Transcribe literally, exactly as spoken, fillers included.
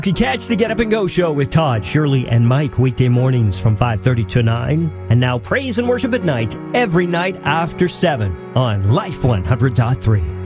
You can catch the Get Up and Go show with Todd, Shirley, and Mike weekday mornings from five thirty to nine. And now praise and worship at night, every night after seven on Life one hundred point three.